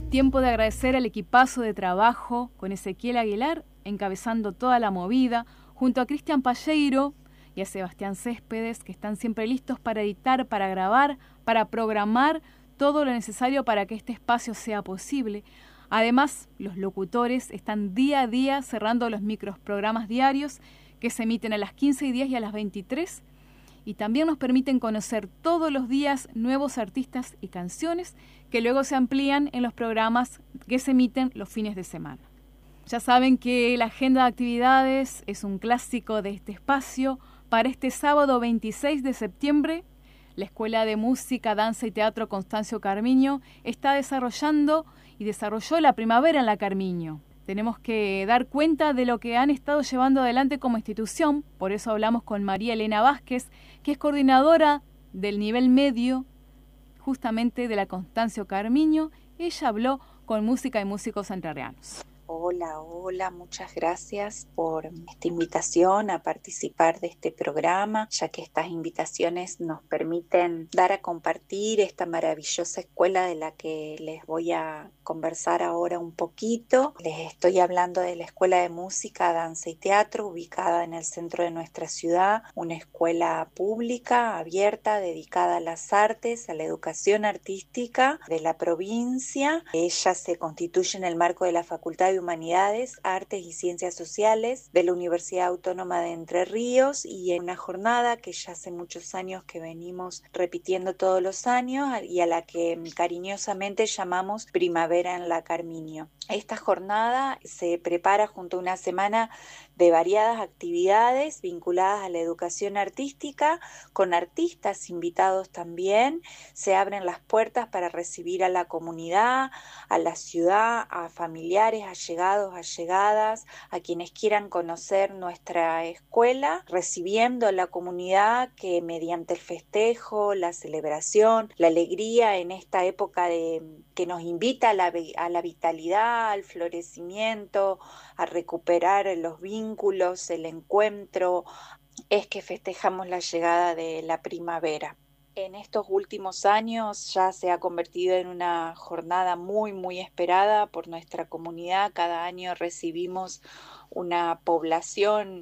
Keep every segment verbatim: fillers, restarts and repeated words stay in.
Tiempo de agradecer al equipazo de trabajo con Ezequiel Aguilar encabezando toda la movida, junto a Cristian Palleiro y a Sebastián Céspedes, que están siempre listos para editar, para grabar, para programar todo lo necesario para que este espacio sea posible. Además, los locutores están día a día cerrando los microprogramas diarios que se emiten a las quince y diez y a las veintitrés, y también nos permiten conocer todos los días nuevos artistas y canciones que luego se amplían en los programas que se emiten los fines de semana. Ya saben que la agenda de actividades es un clásico de este espacio. Para este sábado veintiséis de septiembre, la Escuela de Música, Danza y Teatro Constancio Carmiño está desarrollando y desarrolló la primavera en la Carmiño. Tenemos que dar cuenta de lo que han estado llevando adelante como institución, por eso hablamos con María Elena Vázquez, que es coordinadora del nivel medio, justamente de la Constancio Carmiño. Ella habló con Música y Músicos Entrerrianos. Hola, hola, muchas gracias por esta invitación a participar de este programa, ya que estas invitaciones nos permiten dar a compartir esta maravillosa escuela de la que les voy a conversar ahora un poquito. Les estoy hablando de la Escuela de Música, Danza y Teatro, ubicada en el centro de nuestra ciudad, una escuela pública, abierta, dedicada a las artes, a la educación artística de la provincia. Ella se constituye en el marco de la Facultad de Humanidades, Artes y Ciencias Sociales de la Universidad Autónoma de Entre Ríos, y en una jornada que ya hace muchos años que venimos repitiendo todos los años y a la que cariñosamente llamamos Primavera en la Carmiño. Esta jornada se prepara junto a una semana de variadas actividades vinculadas a la educación artística, con artistas invitados también. Se abren las puertas para recibir a la comunidad, a la ciudad, a familiares, allegados, allegadas, a quienes quieran conocer nuestra escuela, recibiendo a la comunidad que mediante el festejo, la celebración, la alegría en esta época de, que nos invita a la, a la vitalidad, al florecimiento, a recuperar los vínculos, el encuentro, es que festejamos la llegada de la primavera. En estos últimos años ya se ha convertido en una jornada muy, muy esperada por nuestra comunidad. Cada año recibimos una población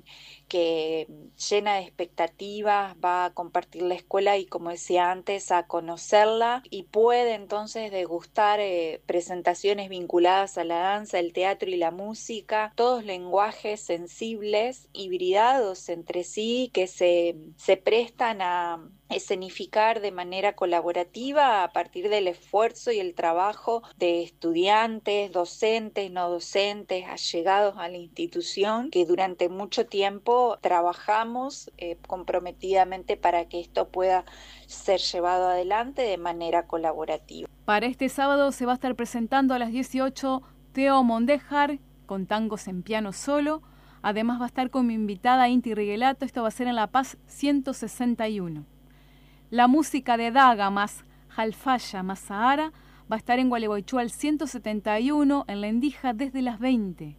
que llena de expectativas va a compartir la escuela y, como decía antes, a conocerla, y puede entonces degustar eh, presentaciones vinculadas a la danza, el teatro y la música, todos lenguajes sensibles, hibridados entre sí, que se, se prestan a escenificar de manera colaborativa a partir del esfuerzo y el trabajo de estudiantes, docentes, no docentes, allegados a la institución, que durante mucho tiempo trabajamos eh, comprometidamente para que esto pueda ser llevado adelante de manera colaborativa. Para este sábado se va a estar presentando a las dieciocho Teo Mondejar con tangos en piano solo. Además va a estar como invitada Inti Riguelato. Esto va a ser en La Paz ciento sesenta y uno. La música de Daga más Jalfaya más Sahara va a estar en Gualeguaychú al ciento setenta y uno, en La Endija, desde las veinte.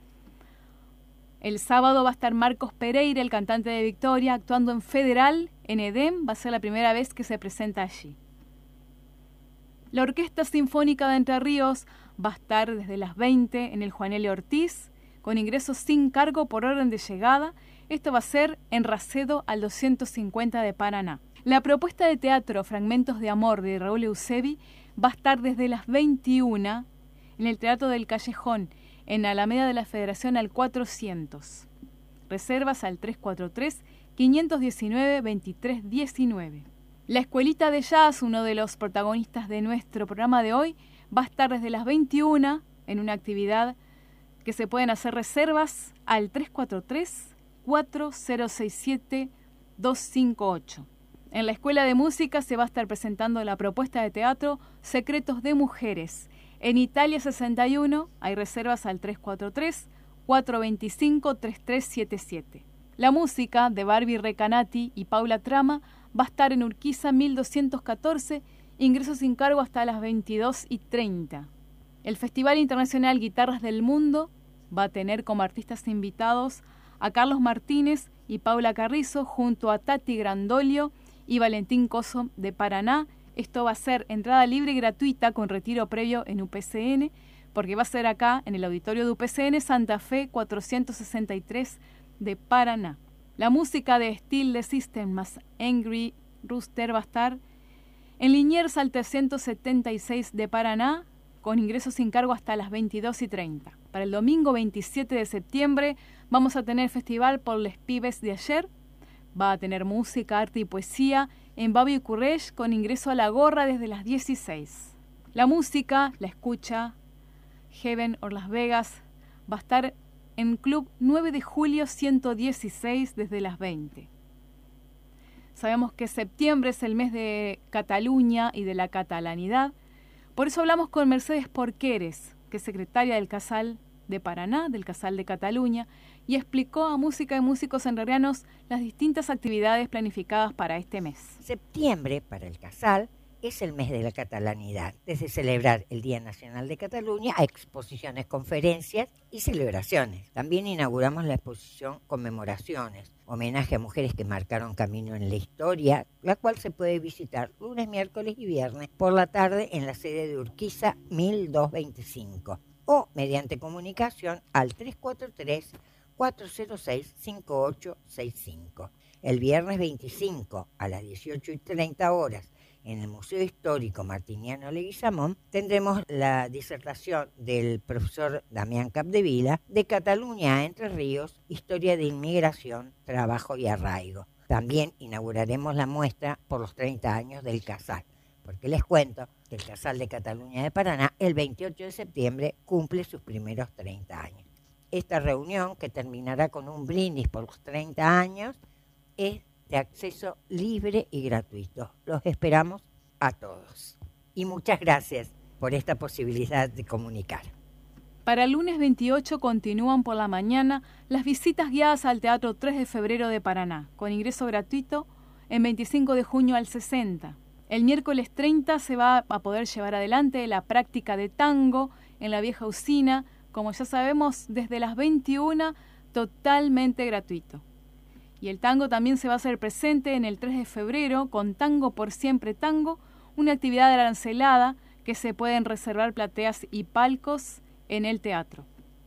El sábado va a estar Marcos Pereira, el cantante de Victoria, actuando en Federal, en Edén. Va a ser la primera vez que se presenta allí. La Orquesta Sinfónica de Entre Ríos va a estar desde las veinte en el Juan L. Ortiz, con ingresos sin cargo por orden de llegada. Esto va a ser en Racedo al doscientos cincuenta de Paraná. La propuesta de teatro Fragmentos de Amor de Raúl Eusebi va a estar desde las veintiuna en el Teatro del Callejón, en Alameda de la Federación al cuatrocientos. Reservas al tres cuatro tres, cinco uno nueve, dos tres uno nueve. La Escuelita de Jazz, uno de los protagonistas de nuestro programa de hoy, va a estar desde las veintiuna en una actividad que se pueden hacer reservas al tres cuatro tres, cuatro cero seis siete, dos cinco ocho. En la Escuela de Música se va a estar presentando la propuesta de teatro Secretos de Mujeres. En Italia sesenta y uno hay reservas al tres cuatro tres, cuatro dos cinco, tres tres siete siete. La música de Barbie Recanati y Paula Trama va a estar en Urquiza mil doscientos catorce, ingresos sin cargo hasta las veintidós y treinta. El Festival Internacional Guitarras del Mundo va a tener como artistas invitados a Carlos Martínez y Paula Carrizo, junto a Tati Grandolio y Valentín Coso de Paraná. Esto va a ser entrada libre y gratuita con retiro previo en U P C N, porque va a ser acá en el auditorio de U P C N Santa Fe cuatrocientos sesenta y tres de Paraná. La música de Still the System más Angry Rooster va a estar en Liniers al trescientos setenta y seis de Paraná, con ingresos sin cargo hasta las veintidós y treinta. Para el domingo veintisiete de septiembre vamos a tener festival por les pibes de ayer. Va a tener música, arte y poesía en Babi y Currech con ingreso a la gorra desde las dieciséis. La música, la escucha, Heaven or Las Vegas, va a estar en Club nueve de julio ciento dieciséis desde las veinte. Sabemos que septiembre es el mes de Cataluña y de la catalanidad. Por eso hablamos con Mercedes Porqueres, que es secretaria del Casal de Paraná, del Casal de Cataluña, y explicó a Música y Músicos Entrerrianos las distintas actividades planificadas para este mes. Septiembre, para el Casal, es el mes de la catalanidad, desde celebrar el Día Nacional de Cataluña a exposiciones, conferencias y celebraciones. También inauguramos la exposición Conmemoraciones, homenaje a mujeres que marcaron camino en la historia, la cual se puede visitar lunes, miércoles y viernes por la tarde en la sede de Urquiza mil doscientos veinticinco o mediante comunicación al tres cuatro tres, cuatro cero seis, cinco ocho seis cinco. El viernes veinticinco a las dieciocho y treinta horas en el Museo Histórico Martiniano Leguizamón tendremos la disertación del profesor Damián Capdevila de Cataluña a Entre Ríos, Historia de Inmigración, Trabajo y Arraigo. También inauguraremos la muestra por los treinta años del Casal, porque les cuento que el Casal de Cataluña de Paraná el veintiocho de septiembre cumple sus primeros treinta años. Esta reunión, que terminará con un brindis por los treinta años, es de acceso libre y gratuito. Los esperamos a todos. Y muchas gracias por esta posibilidad de comunicar. Para el lunes veintiocho continúan por la mañana las visitas guiadas al Teatro tres de febrero de Paraná, con ingreso gratuito en veinticinco de junio al sesenta. El miércoles treinta se va a poder llevar adelante la práctica de tango en la vieja usina, como ya sabemos, desde las veintiuna, totalmente gratuito. Y el tango también se va a hacer presente en el tres de febrero con Tango por Siempre Tango, una actividad arancelada que se pueden reservar plateas y palcos en el teatro.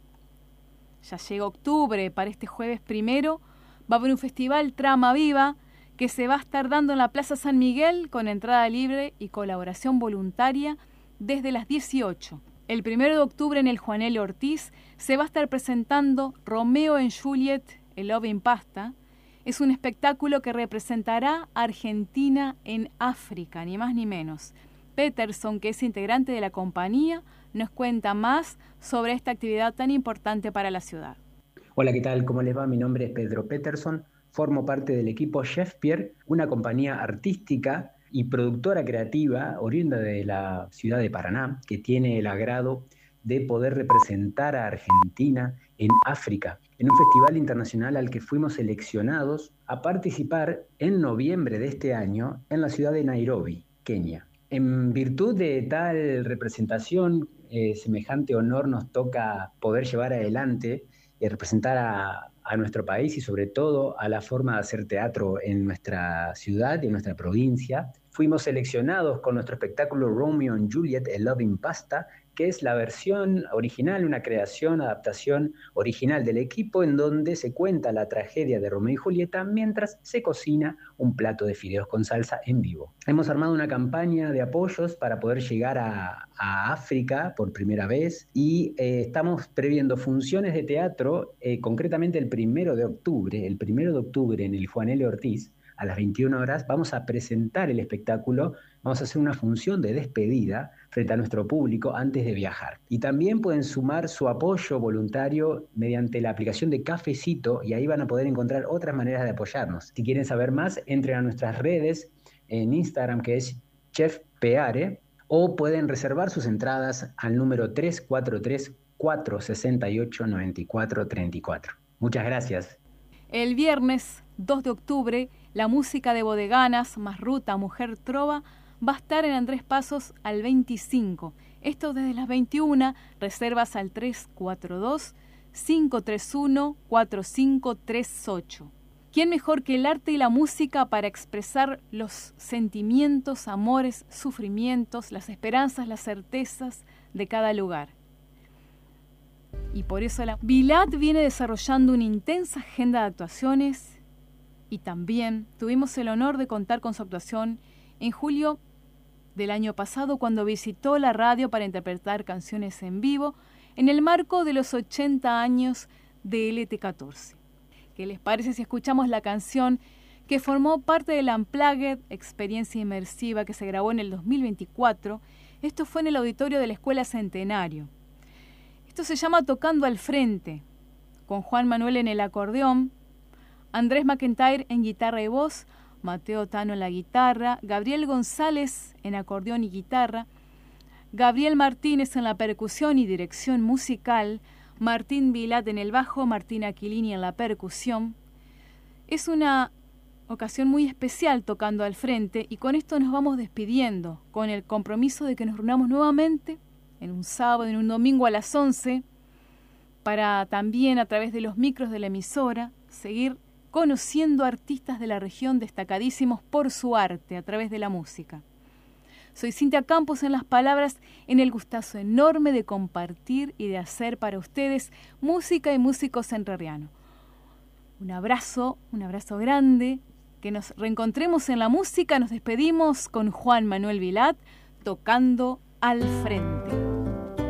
Ya llega octubre, para este jueves primero va a haber un festival Trama Viva que se va a estar dando en la Plaza San Miguel con entrada libre y colaboración voluntaria desde las dieciocho. El primero de octubre en el Juan L. Ortiz se va a estar presentando Romeo and Juliet, el Love in Pasta. Es un espectáculo que representará a Argentina en África, ni más ni menos. Peterson, que es integrante de la compañía, nos cuenta más sobre esta actividad tan importante para la ciudad. Hola, ¿qué tal? ¿Cómo les va? Mi nombre es Pedro Peterson. Formo parte del equipo Chef Pierre, una compañía artística y productora creativa oriunda de la ciudad de Paraná, que tiene el agrado de poder representar a Argentina en África, en un festival internacional al que fuimos seleccionados a participar en noviembre de este año en la ciudad de Nairobi, Kenia. En virtud de tal representación, eh, semejante honor nos toca poder llevar adelante y representar a, a nuestro país y sobre todo a la forma de hacer teatro en nuestra ciudad y en nuestra provincia. Fuimos seleccionados con nuestro espectáculo Romeo and Juliet, el Love in Pasta, que es la versión original, una creación, adaptación original del equipo en donde se cuenta la tragedia de Romeo y Julieta mientras se cocina un plato de fideos con salsa en vivo. Hemos armado una campaña de apoyos para poder llegar a, a África por primera vez y eh, estamos previendo funciones de teatro, eh, concretamente el primero de octubre, el primero de octubre en el Juan L. Ortiz, a las veintiuna horas, vamos a presentar el espectáculo, vamos a hacer una función de despedida frente a nuestro público antes de viajar. Y también pueden sumar su apoyo voluntario mediante la aplicación de Cafecito y ahí van a poder encontrar otras maneras de apoyarnos. Si quieren saber más, entren a nuestras redes en Instagram, que es Chef Peare, o pueden reservar sus entradas al número tres cuatro tres, cuatro seis ocho, nueve cuatro tres cuatro. Muchas gracias. El viernes dos de octubre, la música de Bodeganas más Ruta Mujer Trova va a estar en Andrés Pasos al veinticinco. Esto desde las veintiuna, reservas al tres cuatro dos, cinco tres uno, cuatro cinco tres ocho. ¿Quién mejor que el arte y la música para expresar los sentimientos, amores, sufrimientos, las esperanzas, las certezas de cada lugar? Y por eso la Vilat viene desarrollando una intensa agenda de actuaciones y también tuvimos el honor de contar con su actuación en julio del año pasado cuando visitó la radio para interpretar canciones en vivo en el marco de los ochenta años de L T catorce. ¿Qué les parece si escuchamos la canción que formó parte de la Unplugged, experiencia inmersiva que se grabó en el dos mil veinticuatro? Esto fue en el auditorio de la Escuela Centenario. Esto se llama Tocando al Frente, con Juan Manuel en el acordeón, Andrés McIntyre en guitarra y voz, Mateo Tano en la guitarra, Gabriel González en acordeón y guitarra, Gabriel Martínez en la percusión y dirección musical, Martín Vilat en el bajo, Martín Aquilini en la percusión. Es una ocasión muy especial Tocando al Frente y con esto nos vamos despidiendo, con el compromiso de que nos reunamos nuevamente en un sábado, en un domingo a las once, para también a través de los micros de la emisora seguir conociendo artistas de la región destacadísimos por su arte a través de la música. Soy Cintia Campos en las palabras, en el gustazo enorme de compartir y de hacer para ustedes música y músicos entrerrianos. Un abrazo, un abrazo grande, que nos reencontremos en la música. Nos despedimos con Juan Manuel Vilat, Tocando al Frente.